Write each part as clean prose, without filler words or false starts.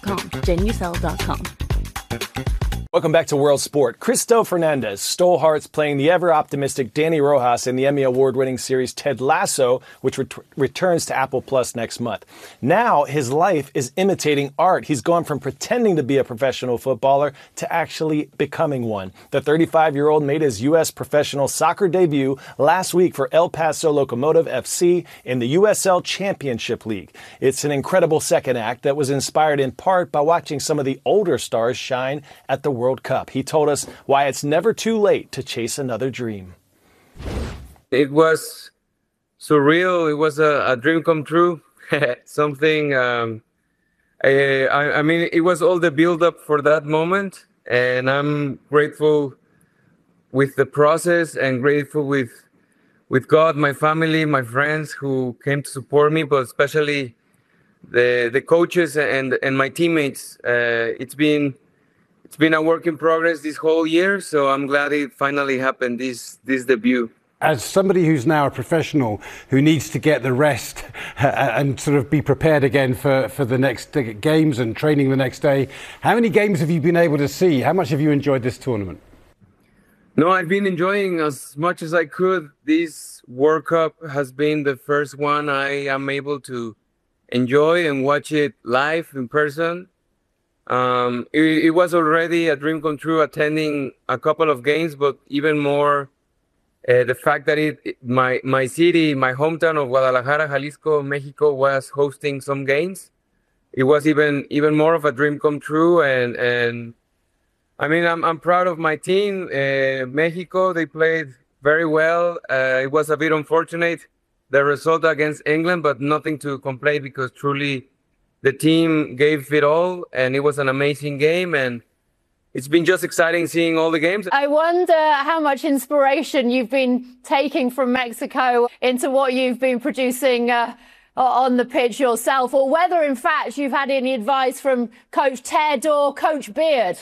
JenUcell.com. JenUcell.com. Welcome back to World Sport. Cristo Fernandez stole hearts playing the ever-optimistic Danny Rojas in the Emmy Award-winning series Ted Lasso, which returns to Apple Plus next month. Now, his life is imitating art. He's gone from pretending to be a professional footballer to actually becoming one. The 35-year-old made his U.S. professional soccer debut last week for El Paso Locomotive FC in the USL Championship League. It's an incredible second act that was inspired in part by watching some of the older stars shine at the World Cup. He told us why it's never too late to chase another dream. It was surreal. It was a dream come true. Something, I mean, it was all the build up for that moment. And I'm grateful with the process and grateful with God, my family, my friends who came to support me, but especially the coaches and my teammates. It's been a work in progress this whole year, so I'm glad it finally happened, this debut. As somebody who's now a professional who needs to get the rest and sort of be prepared again for the next games and training the next day, how many games have you been able to see? How much have you enjoyed this tournament? No, I've been enjoying as much as I could. This World Cup has been the first one I am able to enjoy and watch it live in person. It was already a dream come true attending a couple of games, but even more the fact that my city, my hometown of Guadalajara, Jalisco, Mexico, was hosting some games. It was even more of a dream come true, and I mean I'm proud of my team. Mexico, they played very well. It was a bit unfortunate the result against England, but nothing to complain because truly the team gave it all, and it was an amazing game, and it's been just exciting seeing all the games. I wonder how much inspiration you've been taking from Mexico into what you've been producing on the pitch yourself, or whether, in fact, you've had any advice from Coach Ted or Coach Beard.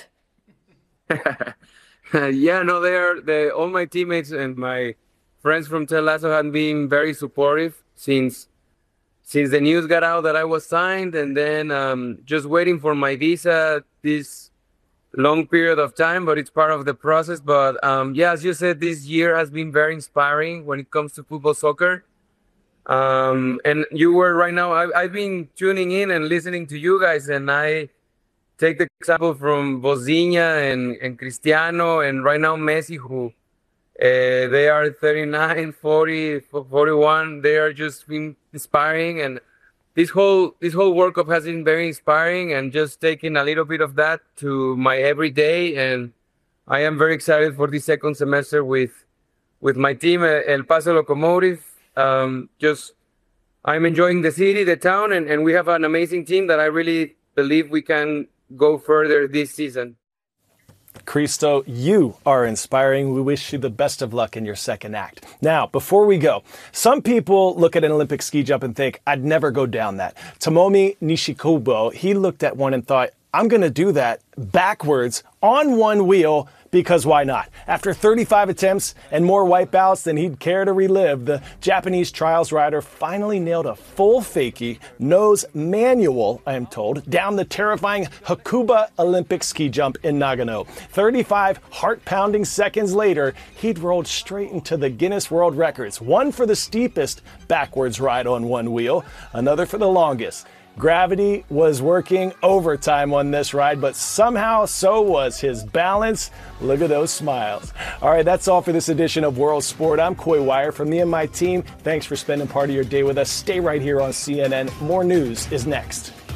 Yeah, no, all my teammates and my friends from Ted Lasso have been very supportive since the news got out that I was signed, and then just waiting for my visa this long period of time, but it's part of the process. But yeah, as you said, this year has been very inspiring when it comes to football, soccer. And you were right now, I've been tuning in and listening to you guys, and I take the example from Bozinha and Cristiano, and right now Messi, who they are 39, 40, 41. They are just been inspiring, and this whole World Cup has been very inspiring, and just taking a little bit of that to my everyday. And I am very excited for the second semester with my team, El Paso Locomotive. I'm enjoying the city, the town, and we have an amazing team that I really believe we can go further this season. Cristo, you are inspiring. We wish you the best of luck in your second act. Now, before we go, some people look at an Olympic ski jump and think, I'd never go down that. Tomomi Nishikubo, he looked at one and thought, I'm going to do that backwards on one wheel because why not? After 35 attempts and more wipeouts than he'd care to relive, the Japanese trials rider finally nailed a full fakie nose manual, I am told, down the terrifying Hakuba Olympic ski jump in Nagano. 35 heart-pounding seconds later, he'd rolled straight into the Guinness World Records, one for the steepest backwards ride on one wheel, another for the longest. Gravity was working overtime on this ride, but somehow so was his balance. Look at those smiles. All right, that's all for this edition of World Sport. I'm Coy Wire from me and my team. Thanks for spending part of your day with us. Stay right here on CNN. More news is next.